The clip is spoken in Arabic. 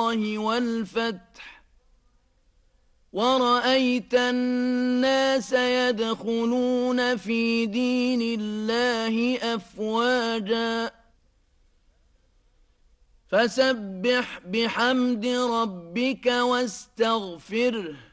الله والفتح ورأيت الناس يدخلون في دين الله أفواجا فسبح بحمد ربك واستغفره